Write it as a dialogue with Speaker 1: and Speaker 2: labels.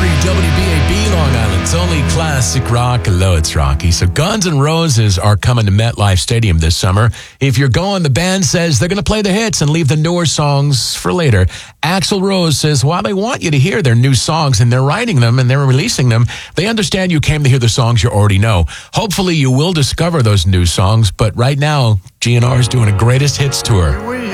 Speaker 1: WBAB Long Island's only classic rock. Hello, it's Rocky. So Guns N' Roses are coming to MetLife Stadium this summer. If you're going, the band says they're going to play the hits and leave the newer songs for later. Axl Rose says while they want you to hear their new songs and they're writing them and they're releasing them, they understand you came to hear the songs you already know. Hopefully you will discover those new songs, but right now, GNR is doing a greatest hits tour.